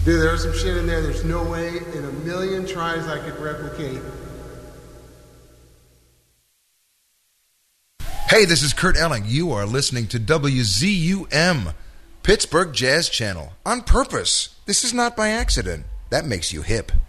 Dude, there was some shit in there there's no way in a million tries I could replicate. Hey, this is Kurt Elling. You are listening to WZUM, Pittsburgh Jazz Channel. On purpose. This is not by accident. That makes you hip.